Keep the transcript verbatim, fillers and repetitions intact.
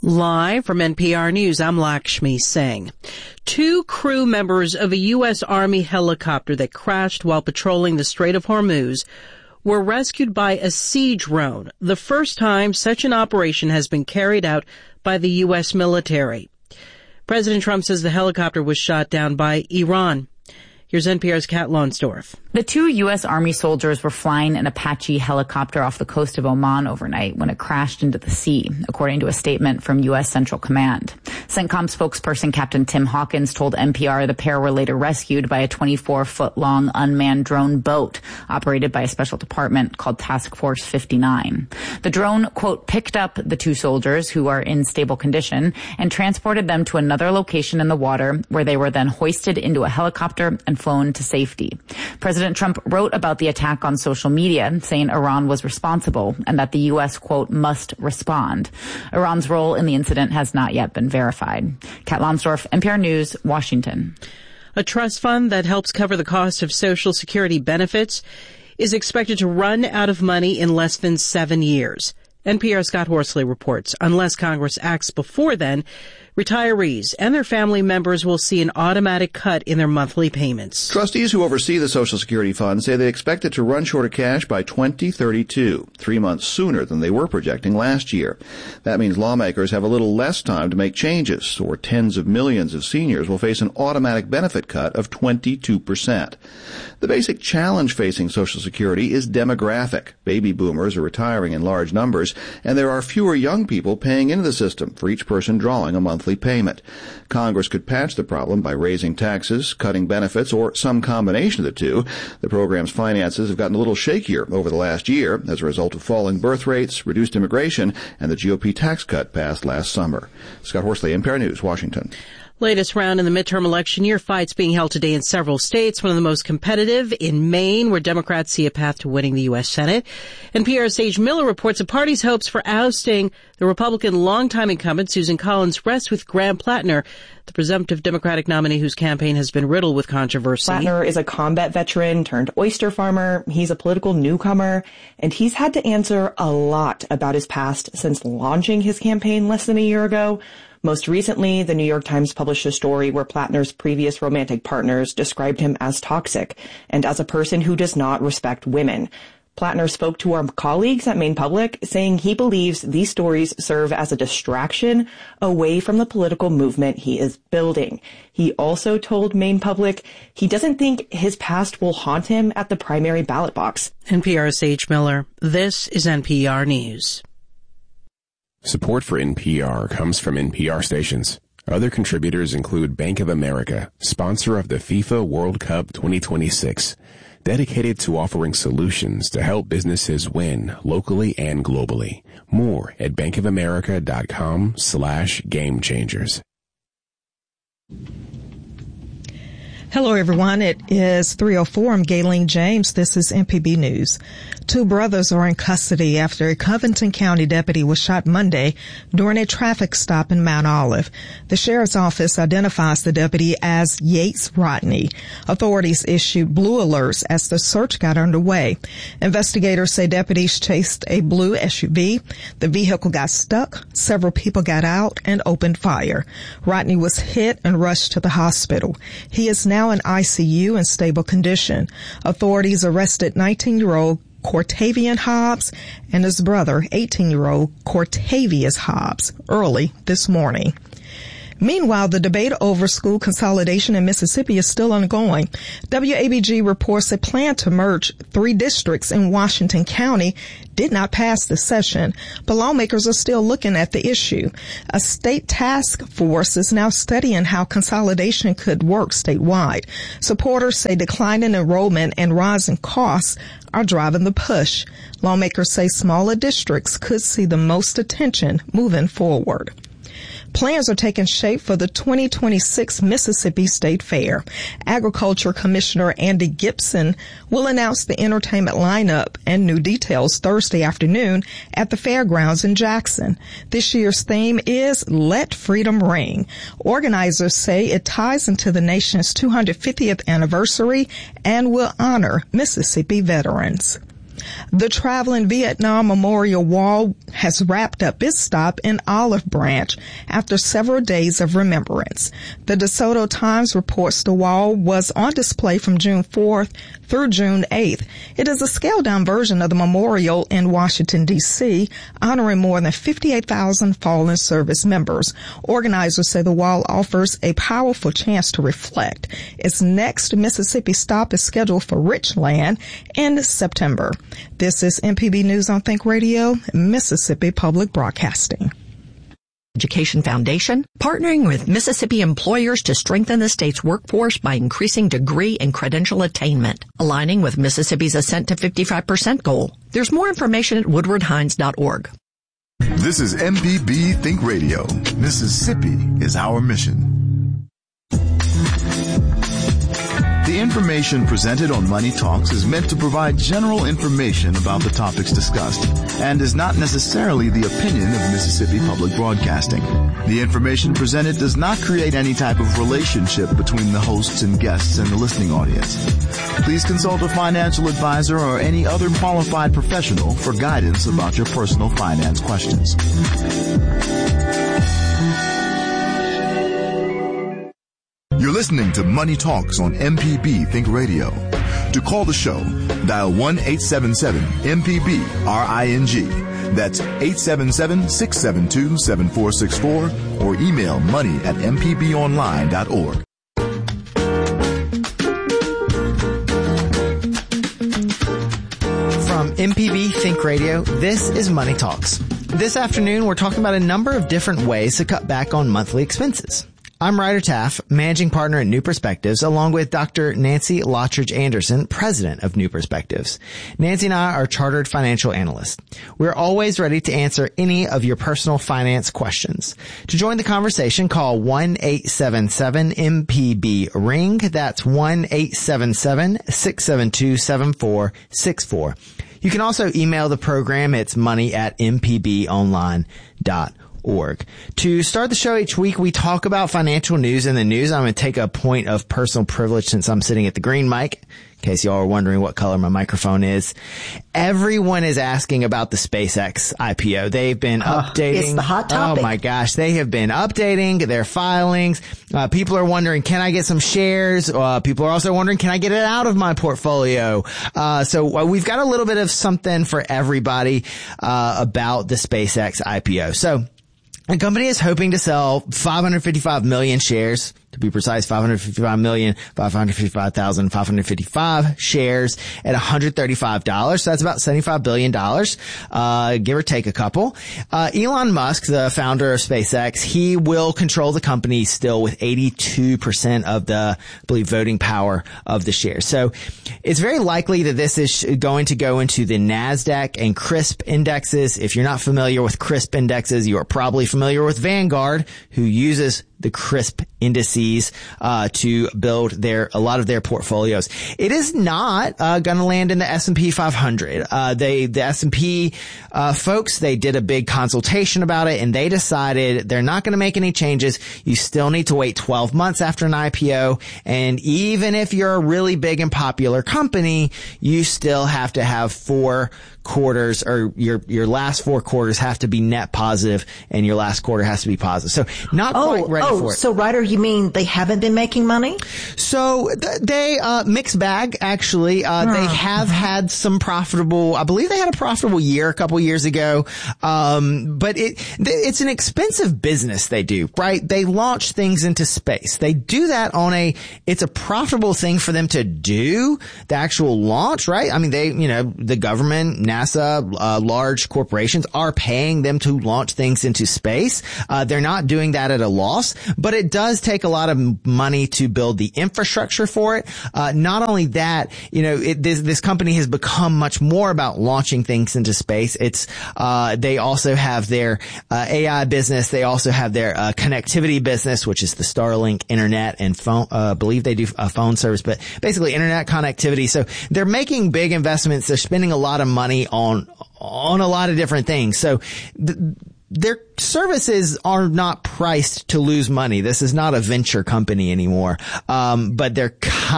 Live from N P R News, I'm Lakshmi Singh. Two crew members of a U S Army helicopter that crashed while patrolling the Strait of Hormuz were rescued by a sea drone, the first time such an operation has been carried out by the U S military. President Trump says the helicopter was shot down by Iran. Here's N P R's Kat Lonsdorf. The two U S Army soldiers were flying an Apache helicopter off the coast of Oman overnight when it crashed into the sea, according to a statement from U S Central Command. CENTCOM spokesperson Captain Tim Hawkins told N P R the pair were later rescued by a twenty-four foot long unmanned drone boat operated by a special department called Task Force fifty-nine. The drone, quote, picked up the two soldiers who are in stable condition and transported them to another location in the water where they were then hoisted into a helicopter and flown to safety. President Trump wrote about the attack on social media, saying Iran was responsible and that the U S, quote, must respond. Iran's role in the incident has not yet been verified. Kat Lonsdorf, N P R News, Washington. A trust fund that helps cover the cost of Social Security benefits is expected to run out of money in less than seven years. N P R's Scott Horsley reports, unless Congress acts before then, retirees and their family members will see an automatic cut in their monthly payments. Trustees who oversee the Social Security Fund say they expect it to run short of cash by twenty thirty-two, three months sooner than they were projecting last year. That means lawmakers have a little less time to make changes, or tens of millions of seniors will face an automatic benefit cut of twenty-two percent. The basic challenge facing Social Security is demographic. Baby boomers are retiring in large numbers, and there are fewer young people paying into the system for each person drawing a monthly payment. Congress could patch the problem by raising taxes, cutting benefits, or some combination of the two. The program's finances have gotten a little shakier over the last year as a result of falling birth rates, reduced immigration, and the G O P tax cut passed last summer. Scott Horsley, N P R News, Washington. Latest round in the midterm election year, fights being held today in several states, one of the most competitive in Maine, where Democrats see a path to winning the U S Senate. N P R's Sage Miller reports the party's hopes for ousting the Republican longtime incumbent Susan Collins rest with Graham Plattner, the presumptive Democratic nominee whose campaign has been riddled with controversy. Plattner is a combat veteran turned oyster farmer. He's a political newcomer, and he's had to answer a lot about his past since launching his campaign less than a year ago. Most recently, the New York Times published a story where Plattner's previous romantic partners described him as toxic and as a person who does not respect women. Plattner spoke to our colleagues at Maine Public, saying he believes these stories serve as a distraction away from the political movement he is building. He also told Maine Public he doesn't think his past will haunt him at the primary ballot box. N P R's Sage Miller. This is N P R News. Support for N P R comes from N P R stations. Other contributors include Bank of America, sponsor of the FIFA World Cup twenty twenty-six, dedicated to offering solutions to help businesses win locally and globally. More at bankofamerica.com slash game changers. Hello, everyone. It is three oh four. I'm Gayleen James. This is M P B News. Two brothers are in custody after a Covington County deputy was shot Monday during a traffic stop in Mount Olive. The sheriff's office identifies the deputy as Yates Rodney. Authorities issued blue alerts as the search got underway. Investigators say deputies chased a blue S U V. The vehicle got stuck. Several people got out and opened fire. Rodney was hit and rushed to the hospital. He is now in I C U in stable condition. Authorities arrested nineteen-year-old Cortavian Hobbs and his brother, eighteen-year-old Cortavius Hobbs, early this morning. Meanwhile, the debate over school consolidation in Mississippi is still ongoing. W A B G reports a plan to merge three districts in Washington County did not pass this session, but lawmakers are still looking at the issue. A state task force is now studying how consolidation could work statewide. Supporters say declining enrollment and rising costs are driving the push. Lawmakers say smaller districts could see the most attention moving forward. Plans are taking shape for the twenty twenty-six Mississippi State Fair. Agriculture Commissioner Andy Gibson will announce the entertainment lineup and new details Thursday afternoon at the fairgrounds in Jackson. This year's theme is Let Freedom Ring. Organizers say it ties into the nation's two hundred fiftieth anniversary and will honor Mississippi veterans. The traveling Vietnam Memorial Wall has wrapped up its stop in Olive Branch after several days of remembrance. The DeSoto Times reports the wall was on display from June fourth through June eighth. It is a scaled-down version of the memorial in Washington, D C, honoring more than fifty-eight thousand fallen service members. Organizers say the wall offers a powerful chance to reflect. Its next Mississippi stop is scheduled for Richland in September. This is M P B News on Think Radio, Mississippi Public Broadcasting. Education Foundation, partnering with Mississippi employers to strengthen the state's workforce by increasing degree and credential attainment, aligning with Mississippi's Ascent to fifty-five percent goal. There's more information at woodward hines dot org. This is M P B Think Radio. Mississippi is our mission. The information presented on Money Talks is meant to provide general information about the topics discussed and is not necessarily the opinion of Mississippi Public Broadcasting. The information presented does not create any type of relationship between the hosts and guests and the listening audience. Please consult a financial advisor or any other qualified professional for guidance about your personal finance questions. You're listening to Money Talks on M P B Think Radio. To call the show, dial one eight seven seven M P B R I N G. That's eight seven seven, six seven two, seven four six four or email money at m p b online dot org. From M P B Think Radio, this is Money Talks. This afternoon, we're talking about a number of different ways to cut back on monthly expenses. I'm Ryder Taff, managing partner at New Perspectives, along with Doctor Nancy Lottridge Anderson, president of New Perspectives. Nancy and I are chartered financial analysts. We're always ready to answer any of your personal finance questions. To join the conversation, call one eight seven seven M P B ring. That's one eight seven seven, six seven two, seven four six four. You can also email the program. It's money at m p b online dot org. Org. To start the show each week, we talk about financial news in the news. I'm going to take a point of personal privilege since I'm sitting at the green mic, in case y'all are wondering what color my microphone is. Everyone is asking about the SpaceX I P O. They've been uh, updating. It's the hot topic. Oh my gosh. They have been updating their filings. Uh, people are wondering, can I get some shares? Uh, people are also wondering, can I get it out of my portfolio? Uh, so uh, we've got a little bit of something for everybody, uh, about the SpaceX I P O. So, the company is hoping to sell five hundred fifty-five million shares, to be precise, five hundred fifty-five million, five hundred fifty-five thousand, five hundred fifty-five shares at one hundred thirty-five dollars. So that's about seventy-five billion dollars, uh, give or take a couple. Uh, Elon Musk, the founder of SpaceX, he will control the company still with eighty-two percent of the, I believe, voting power of the shares. So it's very likely that this is going to go into the NASDAQ and CRISP indexes. If you're not familiar with CRISP indexes, you are probably familiar with Vanguard, who uses the CRISP indices uh to build their a lot of their portfolios. It is not uh going to land in the S and P five hundred. Uh they the S and P uh folks, they did a big consultation about it, and they decided they're not going to make any changes. You still need to wait twelve months after an I P O, and even if you're a really big and popular company, you still have to have four quarters, or your your last four quarters have to be net positive, and your last quarter has to be positive. So not oh, quite ready oh, for it. So Ryder, you mean they haven't been making money? So th- they uh mixed bag, actually. Uh oh. They have had some profitable, I believe they had a profitable year a couple years ago. Um but it th- it's an expensive business they do, right? They launch things into space. They do that on a it's a profitable thing for them to do, the actual launch, right? I mean, they, you know, the government, NASA, uh, large corporations are paying them to launch things into space. Uh, they're not doing that at a loss, but it does take a lot of money to build the infrastructure for it. Uh, not only that, you know, it, this, this company has become much more about launching things into space. It's, uh, they also have their, uh, A I business. They also have their, uh, connectivity business, which is the Starlink internet and phone, uh, I believe they do a phone service, but basically internet connectivity. So they're making big investments. They're spending a lot of money on, on a lot of different things. So th- their services are not priced to lose money. This is not a venture company anymore. Um, but they're kind